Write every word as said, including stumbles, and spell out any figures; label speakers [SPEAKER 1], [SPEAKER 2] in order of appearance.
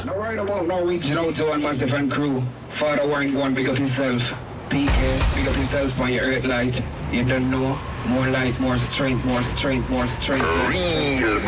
[SPEAKER 1] No worry about no reaching out to one massive and crew. Father Warren, go and big up himself. P K, big up yourself by your earth light. You don't know. More light, more strength, more strength, more strength.
[SPEAKER 2] Real